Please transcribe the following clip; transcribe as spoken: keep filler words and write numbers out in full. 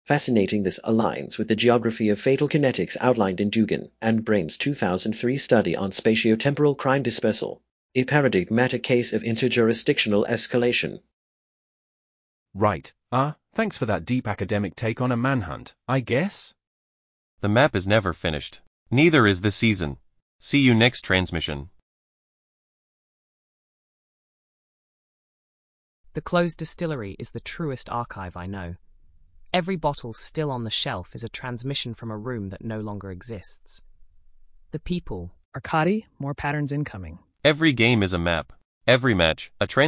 Fascinating, this aligns with the geography of fatal kinetics outlined in Dugan and Brain's two thousand three study on spatiotemporal crime dispersal, a paradigmatic case of interjurisdictional escalation. Right. Ah, uh, thanks for that deep academic take on a manhunt, I guess? The map is never finished. Neither is the season. See you next transmission. The closed distillery is the truest archive I know. Every bottle still on the shelf is a transmission from a room that no longer exists. The people. Arcadi, more patterns incoming. Every game is a map. Every match, a trend.